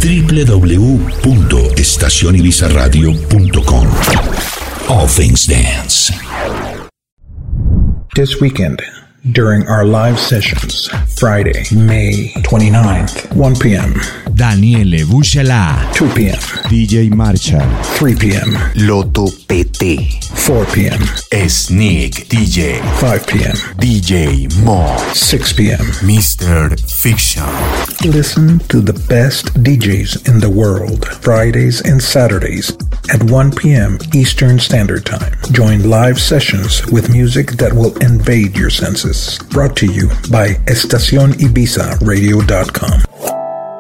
www.estacionibizarradio.com. All things dance. This weekend, during our live sessions, Friday, May 29th, 1 p.m. Daniele Buscela, 2 p.m. DJ Marshall, 3 p.m. Loto PT, 4 p.m. Sneak DJ, 5 p.m. DJ Mo, 6 p.m. Mr. Fiction. Listen to the best DJs in the world, Fridays and Saturdays at 1 p.m. Eastern Standard Time. Join live sessions with music that will invade your senses. Brought to you by EstacionIbizaRadio.com.